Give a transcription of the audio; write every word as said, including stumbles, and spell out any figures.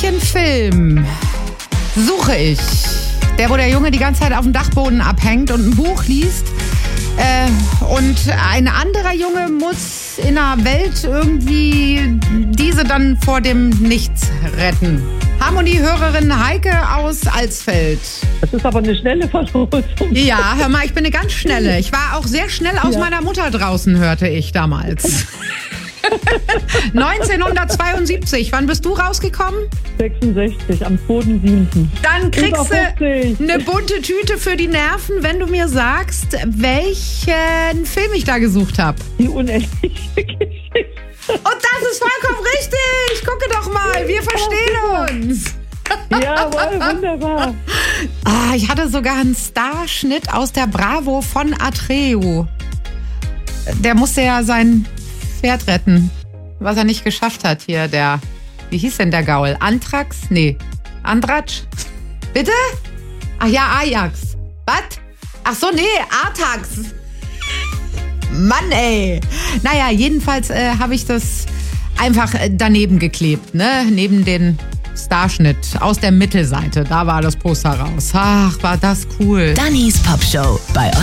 welchen Film suche ich? Der, wo der Junge die ganze Zeit auf dem Dachboden abhängt und ein Buch liest. Äh, und ein anderer Junge muss in einer Welt irgendwie diese dann vor dem Nichts retten. Harmonie-Hörerin Heike aus Alsfeld. Das ist aber eine schnelle Verlosung. Ja, hör mal, ich bin eine ganz schnelle. Ich war auch sehr schnell aus Ja. meiner Mutter draußen, hörte ich damals. neunzehnhundertzweiundsiebzig, wann bist du rausgekommen? sechsundsechzig, am zweiten siebten Dann kriegst Über fünfzig. du eine bunte Tüte für die Nerven, wenn du mir sagst, welchen Film ich da gesucht habe. Die unendliche Geschichte. Und das ist vollkommen richtig. Gucke doch mal, wir verstehen uns. Jawohl, wunderbar. Ah, ich hatte sogar einen Starschnitt aus der Bravo von Atreu. Der musste ja sein Pferd retten, was er nicht geschafft hat hier, der, wie hieß denn der Gaul? Antrax? Nee, Andratsch? Bitte? Ach ja, Ajax. Was? Ach so, nee, Artax. Mann, ey. Naja, jedenfalls äh, habe ich das einfach äh, daneben geklebt, ne? Neben den Starschnitt aus der Mittelseite. Da war das Poster raus. Ach, war das cool. Dannys Popshow bei